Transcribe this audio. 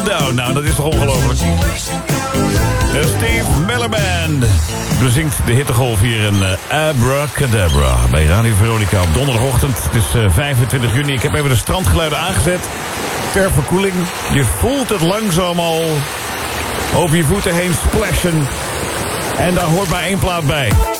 Down. Nou, dat is toch ongelooflijk. Steve Miller Band bezingt de hittegolf hier in Abracadabra bij Radio Veronica op donderdagochtend. Het is 25 juni. Ik heb even de strandgeluiden aangezet ter verkoeling. Je voelt het langzaam al over je voeten heen splashen. En daar hoort maar één plaat bij.